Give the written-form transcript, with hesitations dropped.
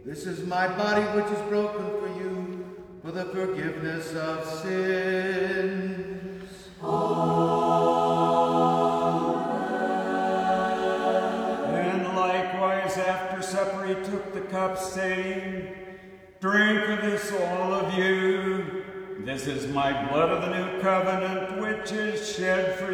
This is my body which is broken for you, for the forgiveness of sins. Amen. And likewise after supper he took the cup, saying, Drink of this, all of you. This is my blood of the new covenant, which is shed for